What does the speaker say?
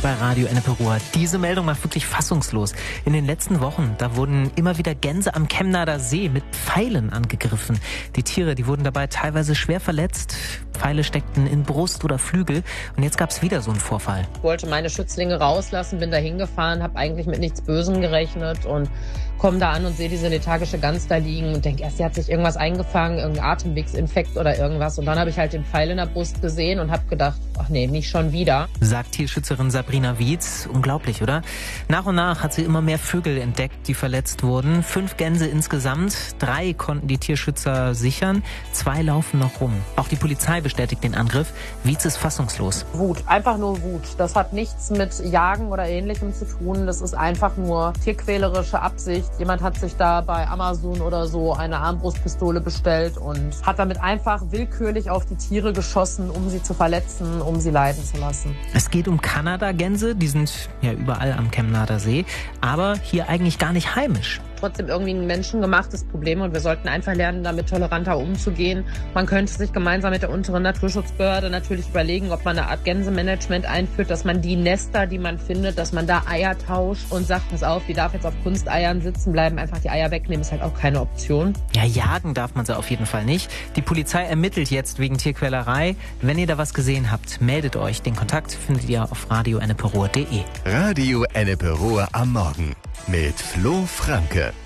bei Radio Ennepe-Ruhr. Diese Meldung macht wirklich fassungslos. In den letzten Wochen, da wurden immer wieder Gänse am Kemnader See mit Pfeilen angegriffen. Die Tiere, die wurden dabei teilweise schwer verletzt. Pfeile steckten in Brust oder Flügel. Und jetzt gab es wieder so einen Vorfall. Ich wollte meine Schützlinge rauslassen, bin da hingefahren, habe eigentlich mit nichts Bösem gerechnet und komme da an und sehe diese lethargische Gans da liegen und denke erst, sie hat sich irgendwas eingefangen, irgendein Atemwegsinfekt oder irgendwas. Und dann habe ich halt den Pfeil in der Brust gesehen und habe gedacht, ach nee, nicht schon wieder. Sagt Tierschützerin Sabrina Wietz. Unglaublich, oder? Nach und nach hat sie immer mehr Vögel entdeckt, die verletzt wurden. 5 Gänse insgesamt. 3 konnten die Tierschützer sichern. 2 laufen noch rum. Auch die Polizei bestätigt den Angriff. Wietz ist fassungslos. Wut, einfach nur Wut. Das hat nichts mit Jagen oder Ähnlichem zu tun. Das ist einfach nur tierquälerische Absicht. Jemand hat sich da bei Amazon oder so eine Armbrustpistole bestellt und hat damit einfach willkürlich auf die Tiere geschossen, um sie zu verletzen, um sie leiden zu lassen. Es geht um Kanadagänse, die sind ja überall am Kemnader See, aber hier eigentlich gar nicht heimisch. Trotzdem irgendwie ein menschengemachtes Problem und wir sollten einfach lernen, damit toleranter umzugehen. Man könnte sich gemeinsam mit der unteren Naturschutzbehörde natürlich überlegen, ob man eine Art Gänsemanagement einführt, dass man die Nester, die man findet, dass man da Eier tauscht und sagt, pass auf, die darf jetzt auf Kunsteiern sitzen bleiben, einfach die Eier wegnehmen, ist halt auch keine Option. Ja, jagen darf man sie auf jeden Fall nicht. Die Polizei ermittelt jetzt wegen Tierquälerei. Wenn ihr da was gesehen habt, meldet euch. Den Kontakt findet ihr auf radioenneperuhr.de. Radio Ennepe-Ruhr am Morgen mit Flo Franke.